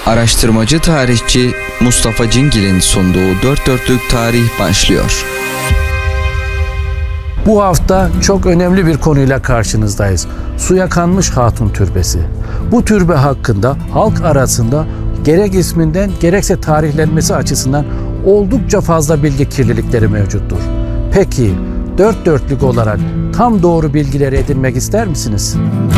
Araştırmacı tarihçi Mustafa Cingil'in sunduğu Dört Dörtlük Tarih başlıyor. Bu hafta çok önemli bir konuyla karşınızdayız. Suya Kanmış Hatun Türbesi. Bu türbe hakkında halk arasında gerek isminden gerekse tarihlenmesi açısından oldukça fazla bilgi kirlilikleri mevcuttur. Peki dört dörtlük olarak tam doğru bilgileri edinmek ister misiniz?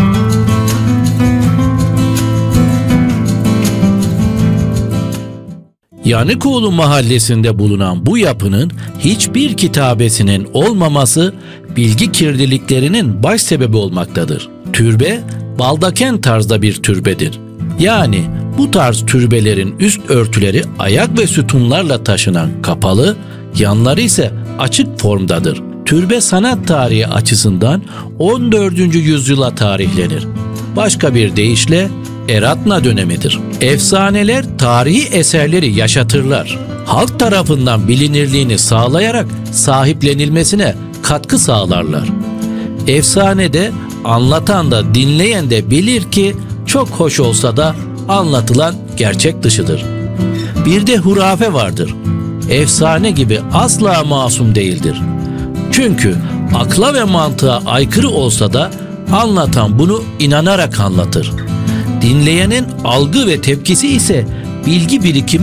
Yanıkoğlu mahallesinde bulunan bu yapının hiçbir kitabesinin olmaması bilgi kirliliklerinin baş sebebi olmaktadır. Türbe, baldaken tarzda bir türbedir. Yani bu tarz türbelerin üst örtüleri ayak ve sütunlarla taşınan kapalı, yanları ise açık formdadır. Türbe sanat tarihi açısından 14. yüzyıla tarihlenir. Başka bir deyişle Eratna dönemidir. Efsaneler tarihi eserleri yaşatırlar. Halk tarafından bilinirliğini sağlayarak sahiplenilmesine katkı sağlarlar. Efsanede anlatan da dinleyen de bilir ki çok hoş olsa da anlatılan gerçek dışıdır. Bir de hurafe vardır. Efsane gibi asla masum değildir. Çünkü akla ve mantığa aykırı olsa da anlatan bunu inanarak anlatır. Dinleyenin algı ve tepkisi ise bilgi birikimi